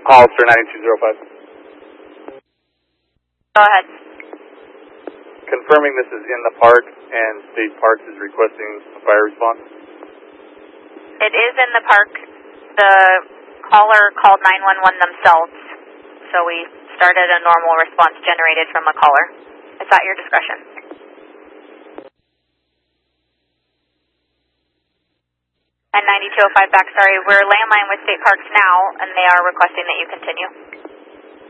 Hollister 9205. Go ahead. Confirming this is in the park and State Parks is requesting a fire response. It is in the park. The caller called 911 themselves, so we started a normal response generated from a caller. It's at your discretion. And 9205 back, sorry, we're landline with State Parks now, and they are requesting that you continue.